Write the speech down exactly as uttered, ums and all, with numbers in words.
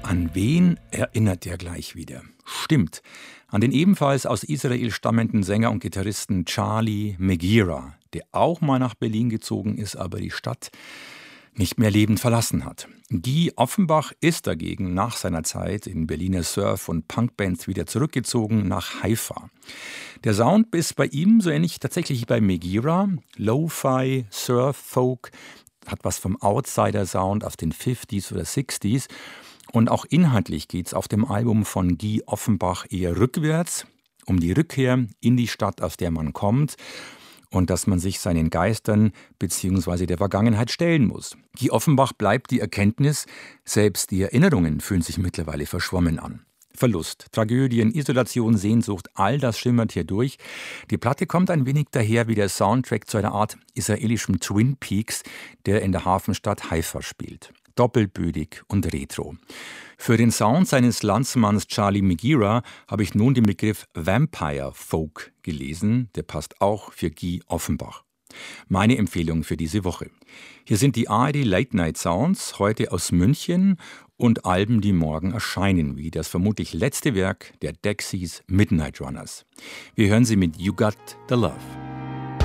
An wen erinnert der gleich wieder? Stimmt, an den ebenfalls aus Israel stammenden Sänger und Gitarristen Charlie Megira, der auch mal nach Berlin gezogen ist, aber die Stadt nicht mehr lebend verlassen hat. Guy Offenbach ist dagegen nach seiner Zeit in Berliner Surf- und Punkbands wieder zurückgezogen nach Haifa. Der Sound ist bei ihm so ähnlich tatsächlich wie bei Megira, Lo-Fi, Surf, Folk, hat was vom Outsider-Sound aus den fünfziger oder sechziger. Und auch inhaltlich geht es auf dem Album von Guy Offenbach eher rückwärts, um die Rückkehr in die Stadt, aus der man kommt, und dass man sich seinen Geistern bzw. der Vergangenheit stellen muss. Guy Offenbach bleibt die Erkenntnis, selbst die Erinnerungen fühlen sich mittlerweile verschwommen an. Verlust, Tragödien, Isolation, Sehnsucht, all das schimmert hier durch. Die Platte kommt ein wenig daher wie der Soundtrack zu einer Art israelischem Twin Peaks, der in der Hafenstadt Haifa spielt. Doppelbödig und retro. Für den Sound seines Landsmanns Charlie Megira habe ich nun den Begriff Vampire Folk gelesen. Der passt auch für Guy Offenbach. Meine Empfehlung für diese Woche. Hier sind die A R D Late Night Sounds, heute aus München, und Alben, die morgen erscheinen, wie das vermutlich letzte Werk der Dexys Midnight Runners. Wir hören sie mit You Got the Love.